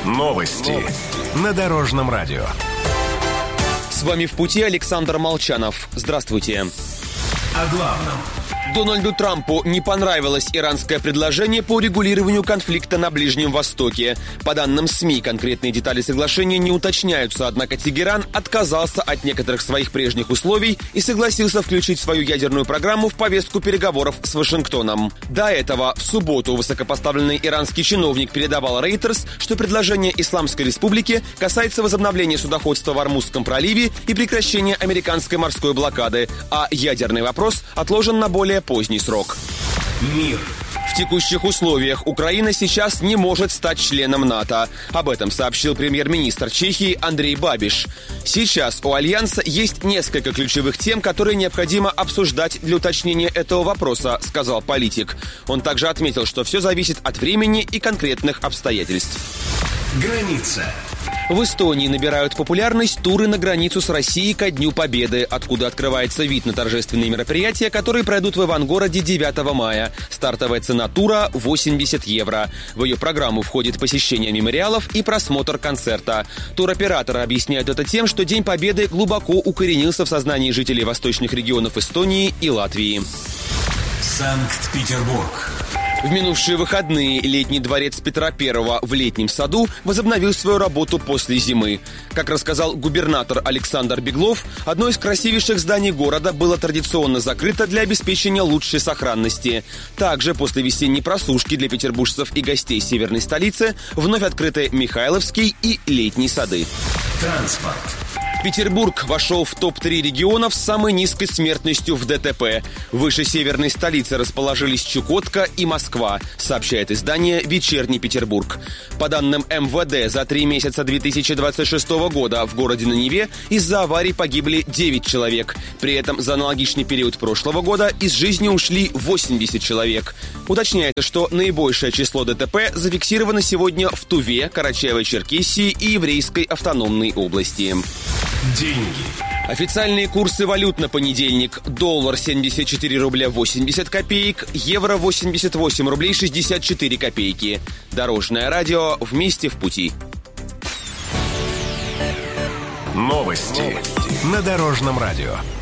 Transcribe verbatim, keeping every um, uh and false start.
Новости на Дорожном радио. С вами в пути Александр Молчанов. Здравствуйте. О главном. Дональду Трампу не понравилось иранское предложение по урегулированию конфликта на Ближнем Востоке. По данным СМИ, конкретные детали соглашения не уточняются, однако Тегеран отказался от некоторых своих прежних условий и согласился включить свою ядерную программу в повестку переговоров с Вашингтоном. До этого в субботу высокопоставленный иранский чиновник передавал Reuters, что предложение Исламской Республики касается возобновления судоходства в Ормузском проливе и прекращения американской морской блокады, а ядерный вопрос отложен на более поздний срок. Мир. В текущих условиях Украина сейчас не может стать членом НАТО. Об этом сообщил премьер-министр Чехии Андрей Бабиш. Сейчас у Альянса есть несколько ключевых тем, которые необходимо обсуждать для уточнения этого вопроса, сказал политик. Он также отметил, что все зависит от времени и конкретных обстоятельств. Граница. В Эстонии набирают популярность туры на границу с Россией ко Дню Победы, откуда открывается вид на торжественные мероприятия, которые пройдут в Ивангороде девятого мая. Стартовая цена тура – восемьдесят евро. В ее программу входит посещение мемориалов и просмотр концерта. Туроператоры объясняют это тем, что День Победы глубоко укоренился в сознании жителей восточных регионов Эстонии и Латвии. Санкт-Петербург. В минувшие выходные летний дворец Петра Первого в Летнем саду возобновил свою работу после зимы. Как рассказал губернатор Александр Беглов, одно из красивейших зданий города было традиционно закрыто для обеспечения лучшей сохранности. Также после весенней просушки для петербуржцев и гостей северной столицы вновь открыты Михайловский и Летний сады. Транспорт. Петербург вошел в топ три регионов с самой низкой смертностью в ДТП. Выше северной столицы расположились Чукотка и Москва, сообщает издание «Вечерний Петербург». По данным эм вэ дэ, за три месяца две тысячи двадцать шестого года в городе на Неве из-за аварий погибли девять человек. При этом за аналогичный период прошлого года из жизни ушли восемьдесят человек. Уточняется, что наибольшее число ДТП зафиксировано сегодня в Туве, Карачаево-Черкесии и Еврейской автономной области. Деньги. Официальные курсы валют на понедельник. Доллар семьдесят четыре рубля восемьдесят копеек, евро восемьдесят восемь рублей шестьдесят четыре копейки. Дорожное радио. Вместе в пути. Новости на Дорожном радио.